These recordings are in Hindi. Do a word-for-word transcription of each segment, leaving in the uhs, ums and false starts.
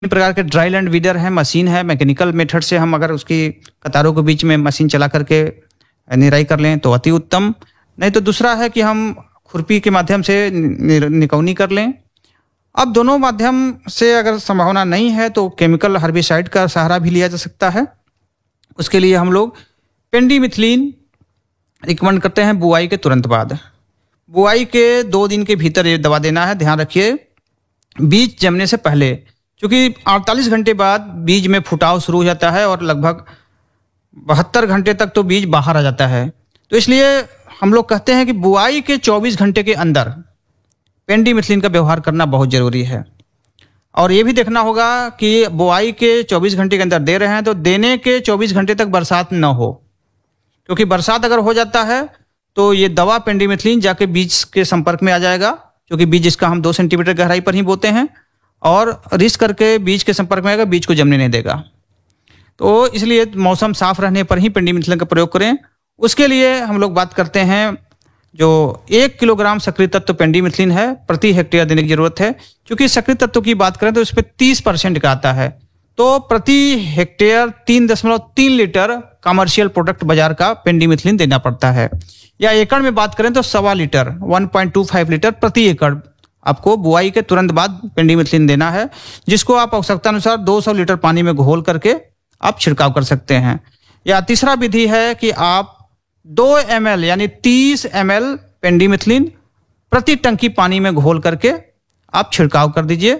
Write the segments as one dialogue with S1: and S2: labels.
S1: प्रकार के ड्राई लैंड वीडर है, मशीन है, मैकेनिकल मेथड से हम अगर उसकी कतारों के बीच में मशीन चला करके निराई कर लें तो अति उत्तम। नहीं तो दूसरा है कि हम खुरपी के माध्यम से निकौनी कर लें। अब दोनों माध्यम से अगर संभावना नहीं है तो केमिकल हर्बिसाइड का सहारा भी लिया जा सकता है। उसके लिए हम लोग पेंडीमिथलिन रिकमेंड करते हैं बुआई के तुरंत बाद। बुआई के दो दिन के भीतर ये दवा देना है। ध्यान रखिए बीज जमने से पहले, क्योंकि अड़तालीस घंटे बाद बीज में फुटाव शुरू हो जाता है और लगभग बहत्तर घंटे तक तो बीज बाहर आ जाता है। तो इसलिए हम लोग कहते हैं कि बुआई के चौबीस घंटे के अंदर पेंडीमिथलिन का व्यवहार करना बहुत जरूरी है। और ये भी देखना होगा कि बुआई के चौबीस घंटे के अंदर दे रहे हैं तो देने के चौबीस घंटे तक बरसात न हो, क्योंकि बरसात अगर हो जाता है तो ये दवा पेंडीमिथलिन जाके बीज के संपर्क में आ जाएगा, क्योंकि बीज इसका हम दो सेंटीमीटर गहराई पर ही बोते हैं और रिस्क करके बीज के संपर्क में आएगा, बीज को जमने नहीं देगा। तो इसलिए मौसम साफ रहने पर ही पेंडीमिथलिन का प्रयोग करें। उसके लिए हम लोग बात करते हैं जो एक किलोग्राम सक्रिय तत्व पेंडीमिथलिन है प्रति हेक्टेयर देने की जरूरत है। क्योंकि सक्रिय तत्व की बात करें तो इस पर तीस परसेंट का आता है, तो प्रति हेक्टेयर तीन दशमलव तीन लीटर कमर्शियल प्रोडक्ट बाजार का पेंडीमिथलिन देना पड़ता है। या एकड़ में बात करें तो सवा litre one point two five litre प्रति एकड़ आपको बुआई के तुरंत बाद पेंडीमिथलिन देना है, जिसको आप आवश्यकता अनुसार दो सौ लीटर पानी में घोल करके आप छिड़काव कर सकते हैं। या तीसरा विधि है कि आप दो एम एल यानी तीस एम एल पेंडीमिथलिन प्रति टंकी पानी में घोल करके आप छिड़काव कर दीजिए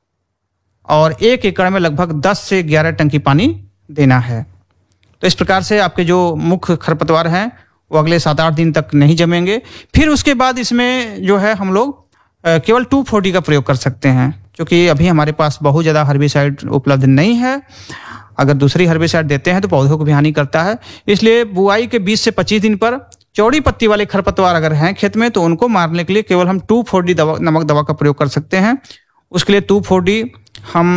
S1: और एक एकड़ में लगभग दस से ग्यारह टंकी पानी देना है। तो इस प्रकार से आपके जो मुख्य खरपतवार हैं वो अगले सात आठ दिन तक नहीं जमेंगे। फिर उसके बाद इसमें जो है हम लोग केवल टू फोर्टी का प्रयोग कर सकते हैं, क्योंकि अभी हमारे पास बहुत ज़्यादा हर्बिसाइड उपलब्ध नहीं है। अगर दूसरी हर्बिसाइड देते हैं तो पौधों को भी हानि करता है। इसलिए बुआई के बीस से पच्चीस दिन पर चौड़ी पत्ती वाले खरपतवार अगर हैं खेत में तो उनको मारने के लिए केवल हम टू फोर्टी दवा नमक दवा का प्रयोग कर सकते हैं। उसके लिए टू फोर्टी हम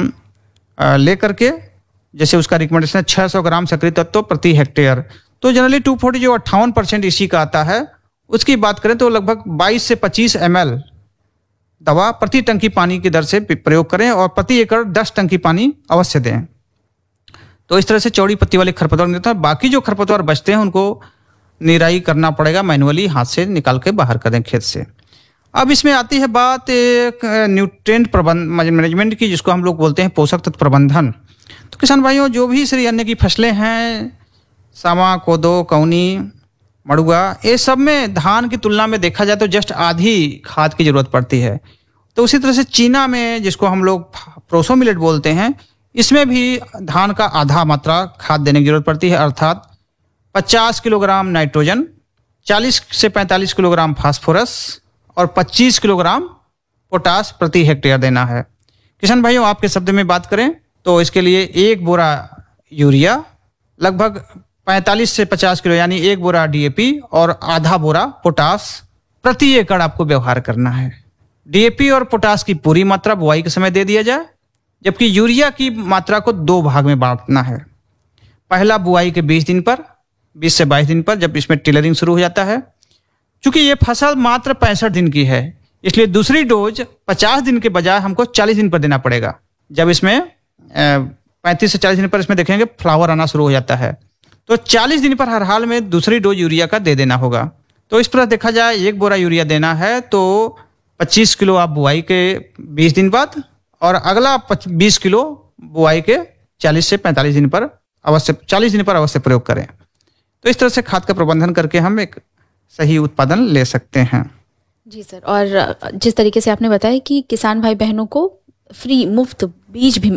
S1: ले करके, जैसे उसका रिकमेंडेशन है छह सौ ग्राम सक्रिय तत्व प्रति हेक्टेयर, तो जनरली टू फोर्टी जो अट्ठावन परसेंट इसी का आता है, उसकी बात करें तो लगभग बाईस से पच्चीस एम एल दवा प्रति टंकी पानी की दर से प्रयोग करें और प्रति एकड़ दस टंकी पानी अवश्य दें। तो इस तरह से चौड़ी पत्ती वाले खरपतवार देता है। बाकी जो खरपतवार बचते हैं उनको निराई करना पड़ेगा, मैनुअली हाथ से निकाल के बाहर कर दें खेत से। अब इसमें आती है बात एक न्यूट्रिएंट प्रबंध मैनेजमेंट की, जिसको हम लोग बोलते हैं पोषक तत्व प्रबंधन। तो किसान भाइयों, जो भी श्री अन्य की फसलें हैं, सामा, कोदो, कौनी, मड़ुआ, ये सब में धान की तुलना में देखा जाए तो जस्ट आधी खाद की जरूरत पड़ती है। तो उसी तरह से चीना में, जिसको हम लोग प्रोसो मिलेट बोलते हैं, इसमें भी धान का आधा मात्रा खाद देने की जरूरत पड़ती है, अर्थात पचास किलोग्राम नाइट्रोजन, चालीस से पैंतालीस किलोग्राम फास्फोरस और पच्चीस किलोग्राम पोटास प्रति हेक्टेयर देना है। किसान भाइयों, आपके शब्द में बात करें तो इसके लिए एक बोरा यूरिया, लगभग पैंतालीस से पचास किलो यानी एक बोरा डीएपी और आधा बोरा पोटास प्रति एकड़ आपको व्यवहार करना है। डीएपी और पोटास की पूरी मात्रा बुआई के समय दे दिया जाए, जबकि यूरिया की मात्रा को दो भाग में बांटना है। पहला बुआई के बीस दिन पर, बीस से बाईस दिन पर, जब इसमें टिलरिंग शुरू हो जाता है। चूंकि ये फसल मात्र पैंसठ दिन की है, इसलिए दूसरी डोज पचास दिन के बजाय हमको चालीस दिन पर देना पड़ेगा। जब इसमें पैंतीस से चालीस दिन पर इसमें देखेंगे फ्लावर आना शुरू हो जाता है, तो चालीस दिन पर हर हाल में दूसरी डोज यूरिया का दे देना होगा। तो इस पर देखा जाए एक बोरा यूरिया देना है तो पच्चीस किलो आप बुआई के बीस दिन बाद और अगला बीस किलो बुआई के चालीस से पैंतालीस दिन पर अवश्य चालीस दिन पर अवश्य प्रयोग करें। तो इस तरह से खाद का प्रबंधन करके हम एक सही उत्पादन ले सकते हैं।
S2: जी सर, और जिस तरीके से आपने बताया कि किसान भाई बहनों को फ्री मुफ्त बीज भी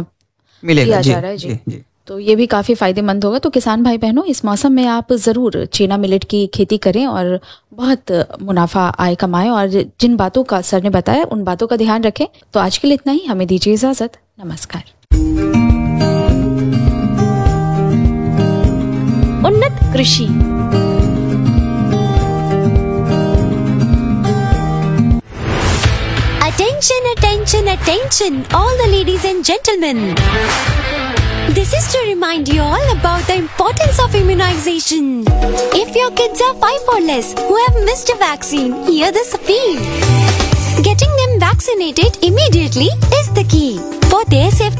S1: मिलेगा
S2: जा रहा है जी, जी, जी। तो ये भी काफ़ी फायदेमंद होगा। तो किसान भाई बहनों, इस मौसम में आप ज़रूर चीना मिलेट की खेती करें और बहुत मुनाफा आय कमाएं, और जिन बातों का सर ने बताया उन बातों का ध्यान रखें। तो आज के लिए इतना ही, हमें दीजिए इजाज़त। नमस्कार।
S3: उन्नत कृषि। Attention, attention, attention, all the ladies and gentlemen. This is to remind you all about the importance of immunization. If your kids are five or less who have missed a vaccine, hear this appeal. Getting them vaccinated immediately is the key. For their safety